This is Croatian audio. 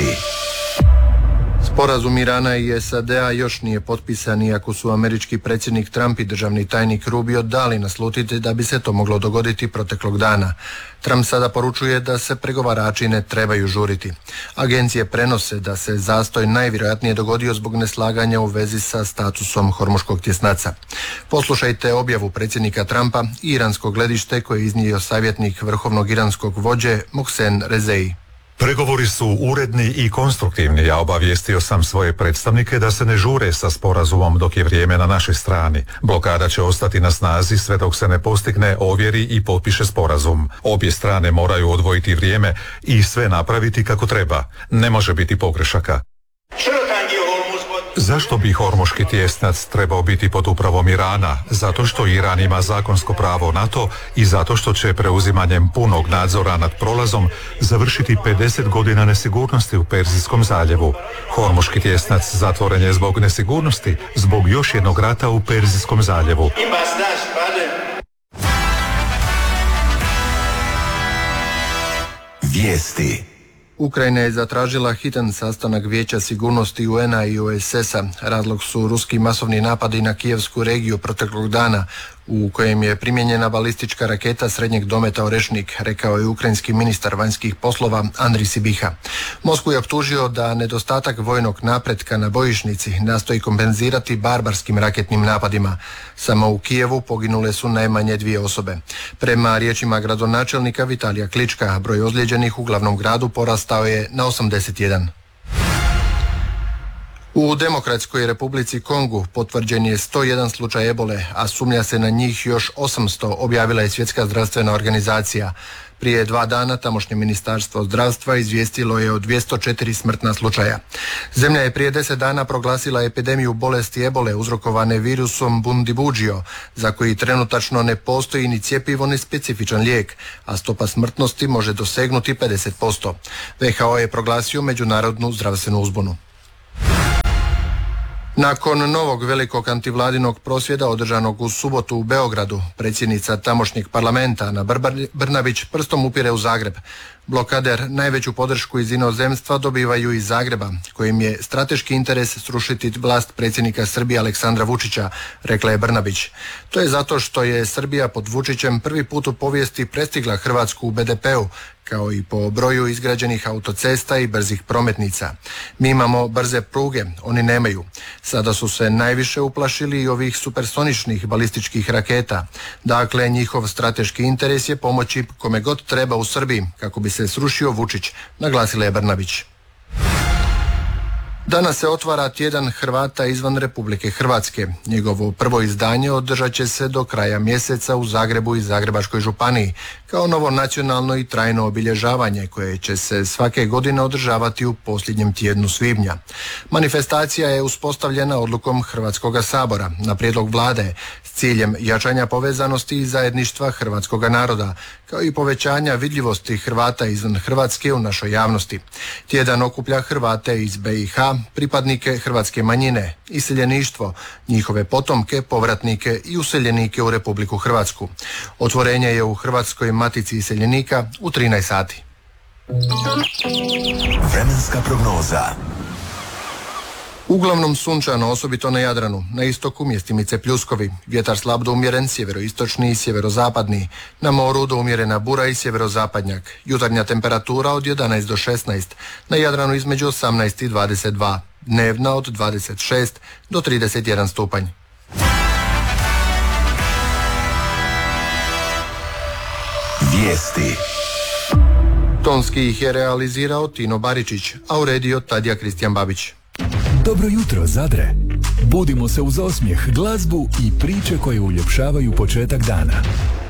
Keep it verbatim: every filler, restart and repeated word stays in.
Vijesti. Sporazum Irana i S A D-a još nije potpisan, iako su američki predsjednik Trump i državni tajnik Rubio dali naslutiti da bi se to moglo dogoditi proteklog dana. Trump sada poručuje da se pregovarači ne trebaju žuriti. Agencije prenose da se zastoj najvjerojatnije dogodio zbog neslaganja u vezi sa statusom Hormuškog tjesnaca. Poslušajte objavu predsjednika Trumpa i iransko gledište koje je iznio savjetnik vrhovnog iranskog vođe Mohsen Rezei. Pregovori su uredni i konstruktivni. Ja obavijestio sam svoje predstavnike da se ne žure sa sporazumom dok je vrijeme na našoj strani. Blokada će ostati na snazi sve dok se ne postigne, ovjeri i potpiše sporazum. Obje strane moraju odvojiti vrijeme i sve napraviti kako treba. Ne može biti pogrešaka. Zašto bi Hormuški tjesnac trebao biti pod upravom Irana? Zato što Iran ima zakonsko pravo na to i zato što će preuzimanjem punog nadzora nad prolazom završiti pedeset godina nesigurnosti u Perzijskom zaljevu. Hormuški tjesnac zatvoren je zbog nesigurnosti, zbog još jednog rata u Perzijskom zaljevu. Vijesti. Ukrajina je zatražila hitan sastanak Vijeća sigurnosti U N-a i O S S-a. Razlog su ruski masovni napadi na kijevsku regiju proteklog dana, u kojem je primijenjena balistička raketa srednjeg dometa Orešnik, rekao je ukrajinski ministar vanjskih poslova Andrij Sibiha. Moskvu je optužio da nedostatak vojnog napretka na bojišnici nastoji kompenzirati barbarskim raketnim napadima. Samo u Kijevu poginule su najmanje dvije osobe. Prema riječima gradonačelnika Vitalija Klička, broj ozlijeđenih u glavnom gradu porastao je na osamdeset jedan. U Demokratskoj Republici Kongu potvrđen je sto jedan slučaj ebole, a sumnja se na njih još osamsto, objavila je Svjetska zdravstvena organizacija. Prije dva dana tamošnje ministarstvo zdravstva izvijestilo je o dvjesto četiri smrtna slučaja. Zemlja je prije deset dana proglasila epidemiju bolesti ebole uzrokovane virusom Bundibugyo, za koji trenutačno ne postoji ni cjepivo ni specifičan lijek, a stopa smrtnosti može dosegnuti pedeset posto. V H O je proglasio međunarodnu zdravstvenu uzbunu. Nakon novog velikog antivladinog prosvjeda održanog u subotu u Beogradu, predsjednica tamošnjeg parlamenta Ana Brnabić prstom upire u Zagreb. Blokader najveću podršku iz inozemstva dobivaju iz Zagreba, kojim je strateški interes srušiti vlast predsjednika Srbije Aleksandra Vučića, rekla je Brnabić. To je zato što je Srbija pod Vučićem prvi put u povijesti prestigla Hrvatsku u B D P-u, kao i po broju izgrađenih autocesta i brzih prometnica. Mi imamo brze pruge, oni nemaju. Sada su se najviše uplašili i ovih supersoničnih balističkih raketa. Dakle, njihov strateški interes je pomoći kome god treba u Srbiji, kako bi se srušio Vučić, naglasila je Brnabić. Danas se otvara tjedan Hrvata izvan Republike Hrvatske. Njegovo prvo izdanje održat će se do kraja mjeseca u Zagrebu i Zagrebačkoj županiji, kao novo nacionalno i trajno obilježavanje koje će se svake godine održavati u posljednjem tjednu svibnja. Manifestacija je uspostavljena odlukom Hrvatskoga sabora na prijedlog vlade s ciljem jačanja povezanosti i zajedništva hrvatskoga naroda, kao i povećanja vidljivosti Hrvata izvan Hrvatske u našoj javnosti. Tjedan okuplja Hrvate iz B i H, pripadnike hrvatske manjine, iseljeništvo, njihove potomke, povratnike i useljenike u Republiku Hrvatsku. Otvorenje je u Hrvatskoj matici iseljenika u trinaest sati. Vremenska prognoza. Uglavnom sunčano, osobito na Jadranu. Na istoku mjestimice pljuskovi. Vjetar slab do umjeren, sjeveroistočni i sjeverozapadni. Na moru do umjerena bura i sjeverozapadnjak. Jutarnja temperatura od jedanaest do šesnaest. Na Jadranu između osamnaest i dvadeset dva. Dnevna od dvadeset šest do trideset jedan stupanj. Vijesti. Tonski ih je realizirao Tino Baričić, a uredio Tadija Kristijan Babić. Dobro jutro, Zadre. Budimo se uz osmijeh, glazbu i priče koje uljepšavaju početak dana.